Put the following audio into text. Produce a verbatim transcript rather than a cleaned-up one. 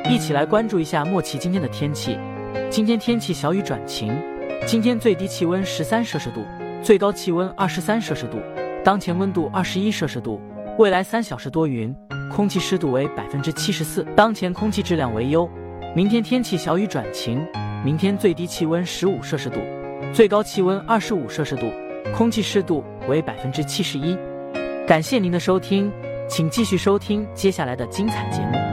一起来关注一下莫奇今天的天气。今天天气小雨转晴，今天最低气温十三摄氏度，最高气温二十三摄氏度，当前温度二十一摄氏度。未来三小时多云，空气湿度为百分之七十四，当前空气质量为优。明天天气小雨转晴，明天最低气温十五摄氏度，最高气温二十五摄氏度，空气湿度为百分之七十一。感谢您的收听，请继续收听接下来的精彩节目。